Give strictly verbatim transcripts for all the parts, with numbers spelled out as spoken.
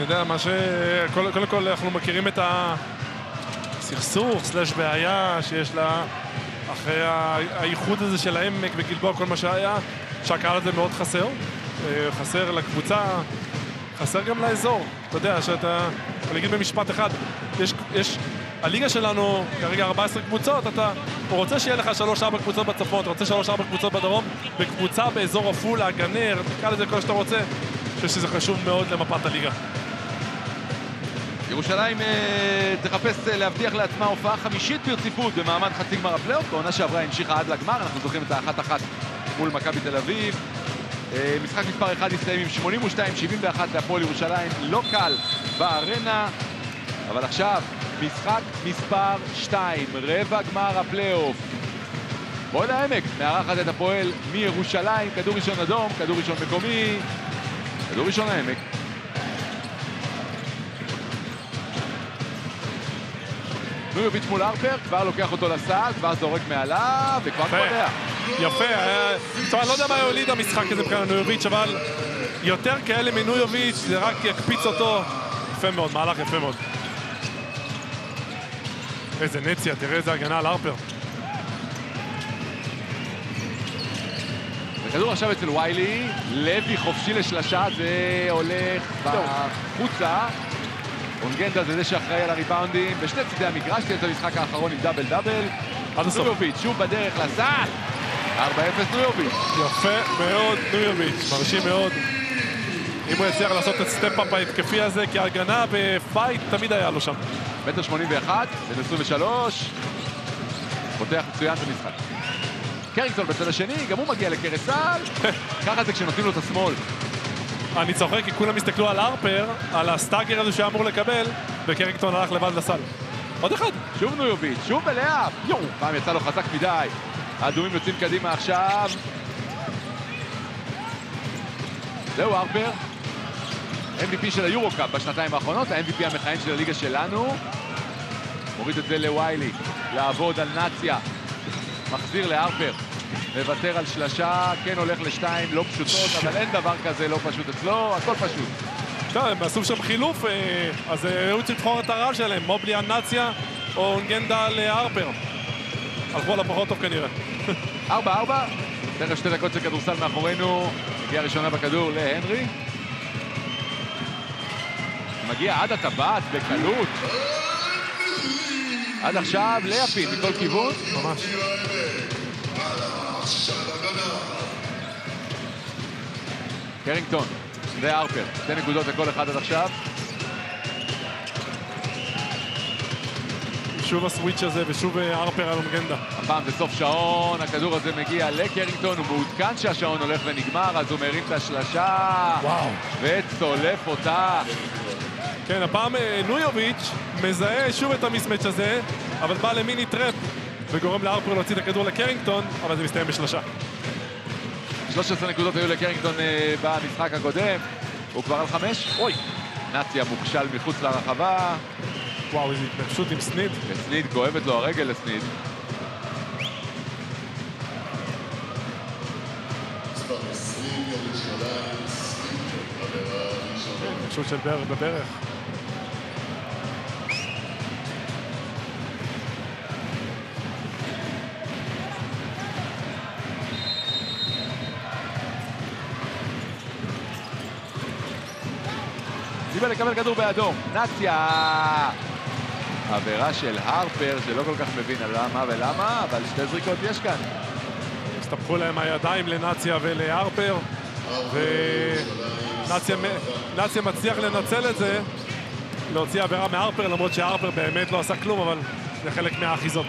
יודע, מה ש... קודם כל אנחנו מכירים את הסכסוך, סלש בעיה שיש לה אחרי האיחוד הזה של העמק וגלבוע, כל מה שהיה, שהקהל הזה מאוד חסר. חסר לקבוצה, חסר גם לאזור. אתה יודע, שאתה... אני אגיד במשפט אחד, יש... יש... הליגה שלנו, כרגע ארבע עשרה קבוצות, אתה רוצה שיהיה לך שלוש ארבע קבוצות בצפון, אתה רוצה שלוש ארבע קבוצות בדרום, בקבוצה באזור עפולה, גנר, תקרא לזה כל שאתה רוצה. אני חושב שזה חשוב מאוד למפת הליגה. ירושלים תחפש להבטיח לעצמה הופעה חמישית ברציפות במעמד חצי גמר הפלייאוף, בעונה שעברה המשיכה עד לגמר, אנחנו זוכרים את האחת אחת מול מכבי תל אביב. משחק מספר אחד הסתיים עם שמונים ושתיים שבעים ואחת להפועל ירושלים, לא קל בארנה, אבל עכשיו משחק מספר שתיים, רבע גמר הפלייאוף. בועל העמק מארחת את הפועל מירושלים, כדור ראשון אדום, כדור ראשון מקומי, כדור ראשון העמק. נויוביץ' מול הרפר, כבר לוקח אותו לסל, כבר זורק מעליו, וכבר קודע. יפה, טוב, אני לא יודע מה יוליד המשחק הזה מבחינת נויוביץ', אבל יותר כאלה מנויוביץ', זה רק יקפיץ אותו. יפה מאוד, מהלך יפה מאוד. איזה נציה, תראה איזה הגנה על הרפר. וכדור עכשיו אצל ויילי, לוי חופשי לשלשה, זה הולך בחוצה. אונגנדה זה זה שאחראי על הריבאונדים בשני צדי המגרש, תהיה את המשחק האחרון עם דאבל דאבל. נויוביץ' שוב בדרך לסל, ארבע אפס נויוביץ'. יפה מאוד נויוביץ', מרשים מאוד. אם הוא יצליח לעשות את סטפ-אפ ההתקפי הזה, כי ההגנה בפייט תמיד היה לו שם. מטר שמונים ואחת, בן עשרים ושלוש, פותח מצוין במשחק. קרינגטון בצד השני, גם הוא מגיע לקרס סל, ככה זה כשנותנים לו את השמאל. אני צוחק כי כולם הסתכלו על הרפר, על הסטאגר הזה שאמור לקבל, וקרינגטון הלך לבד לסל. עוד אחד. שוב נויוביץ', שוב בלאפ. יואו, פעם יצא לו חזק מדי. האדומים יוצאים קדימה עכשיו. זהו הרפר. אם וי פי של היורו-קאפ בשנתיים האחרונות, ה-אם וי פי המכהן של הליגה שלנו. מוריד את זה לוויילי, לעבוד על נציה. מחזיר להרפר. מוותר על שלשה, כן הולך לשתיים, לא פשוטות, אבל אין דבר כזה לא פשוט אצלו, הכל פשוט. טוב, הם עשו שם חילוף, אז הוא צריך לבחור את הרב שלהם, מובלי על נציה או אונגנדה להרפר. הלכו על הפחות טוב כנראה. ארבע ארבע, תכף שתי דקות של כדורסל מאחורינו, הגיעה ראשונה בכדור להנרי. מגיע עד הטבעת בקלות. עד עכשיו ליפין מכל כיוון. ממש. קרינגטון והרפר, שתי נקודות לכל אחד עד עכשיו. שוב הסוויץ' הזה ושוב הרפר על אונגנדה. הפעם זה סוף שעון, הכדור הזה מגיע לקרינגטון, הוא מעודכן שהשעון הולך ונגמר, אז הוא מרים את השלשה. וואו. וצולף אותה. כן, הפעם נויוביץ' מזהה שוב את המיסמץ' הזה, אבל בא למיני טראפ וגורם להרפר להוציא את הכדור לקרינגטון, אבל זה מסתיים בשלושה. שלוש עשרה נקודות היו לקרינגטון במשחק הקודם, הוא כבר על חמש. אוי, נציה מוכשל מחוץ לרחבה. וואו, איזו התנגשות עם סניד. וסניד, כואבת לו הרגל לסניד. התנגשות של ברך בברך. סיבל לקבל כדור באדום, נציה! עבירה של הרפר שלא כל כך מבין על למה ולמה, אבל שתי זריקות יש כאן. הסתבכו להם הידיים לנציה ולהרפר, ונציה מצליח לנצל את זה, להוציא עבירה מהרפר, למרות שהרפר באמת לא עשה כלום, אבל זה חלק מהאחיזות.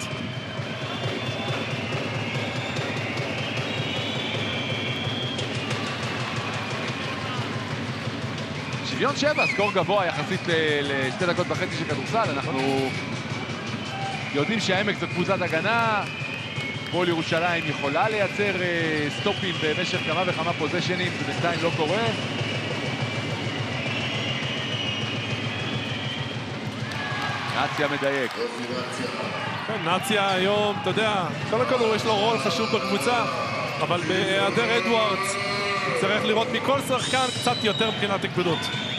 שוויון שבע, סקור גבוה יחסית לשתי דקות וחצי של כדורסל. אנחנו יודעים שהעמק זו קבוצת הגנה, הפועל ירושלים יכולה לייצר סטופים במשך כמה וכמה פוזיישנים, זה בינתיים לא קורה. נציה מדייק. כן, נציה היום, אתה יודע, קודם כל יש לו רול חשוב בקבוצה, אבל בהיעדר אדוארדס צריך לראות מכל שחקן קצת יותר מבחינת נקודות.